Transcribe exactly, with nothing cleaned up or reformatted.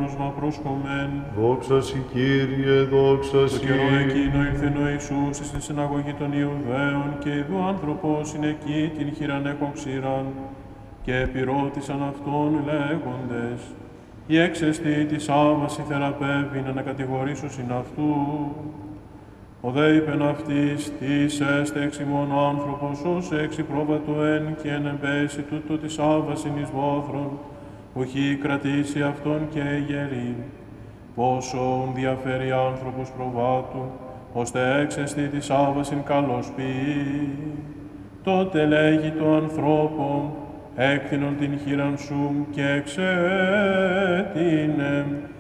ένοσμα προσχομέν. Δόξα σοι, Κύριε, δόξα Το σοι. καιρό εκείνο ήλθεν ο Ιησούς στην συναγωγή των Ιουδαίων και ειδού άνθρωπος είναι εκεί την χειραν έχων ξηραν και επιρώτησαν αυτόν λέγοντες «Η έξεστη της άβαση θεραπεύει να κατηγορήσωσιν αυτού». Ο δε είπεν αυτής, «Τις έστε εξ ημών άνθρωπος, ως έξι πρόβατο εν και εν εμπέσει τούτο της άβασιν εις βόθρων, που έχει κρατήσει αυτόν και γερή. Πόσο διαφέρει άνθρωπος προβάτου, ώστε έξεστη της άβασιν καλώς ποιεί. Τότε λέγει το ανθρώπο, έκθινον την χείραν σου και εξέτεινε